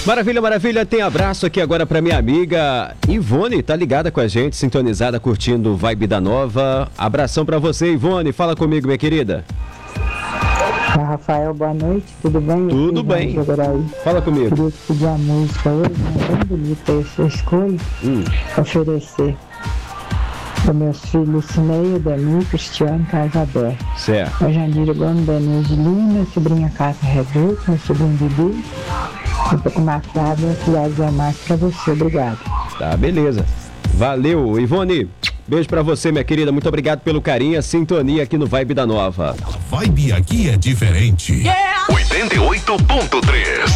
Maravilha, maravilha. Tem abraço aqui agora pra minha amiga Ivone, tá ligada com a gente, sintonizada, curtindo o Vibe da Nova. Abração pra você, Ivone. Fala comigo, minha querida. Rafael, boa noite, tudo bem? Tudo bem. Fala comigo. Queria te pedir a música hoje, né? Bem bonita aí, sua escolha. Oferecer para meus filhos Cineia, Dani, Cristiano, Casabé. Certo. A Jandira Gomes, Denise Lima, sobrinha Cátia Reduto, meu sobrinho Bibi. E uma Flávia, Filhos da Márcia pra você, obrigado. Tá, beleza. Valeu, Ivone. Beijo pra você, minha querida. Muito obrigado pelo carinho, a sintonia aqui no Vibe da Nova. A vibe aqui é diferente. 88.3